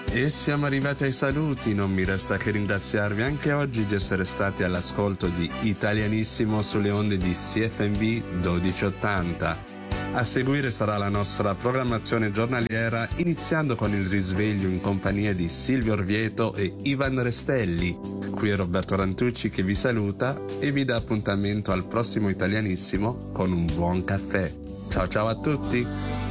E siamo arrivati ai saluti, non mi resta che ringraziarvi anche oggi di essere stati all'ascolto di Italianissimo sulle onde di CFMV 1280. A seguire sarà la nostra programmazione giornaliera, iniziando con il risveglio in compagnia di Silvio Orvieto e Ivan Restelli. Qui è Roberto Rantucci che vi saluta e vi dà appuntamento al prossimo Italianissimo con un buon caffè. Ciao ciao a tutti!